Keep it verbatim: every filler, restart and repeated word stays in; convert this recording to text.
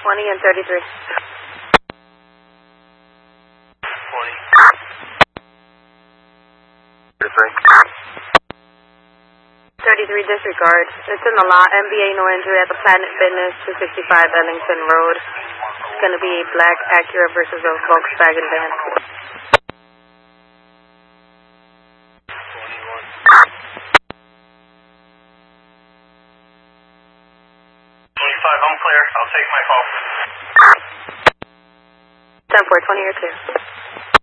twenty and thirty-three. twenty. thirty-three disregard. It's in the lot. M B A no injury at the Planet Fitness, two sixty-five Ellington Road. It's going to be a black Acura versus a Volkswagen van. twenty-five, I'm clear. I'll take my call. ten four, twenty or two.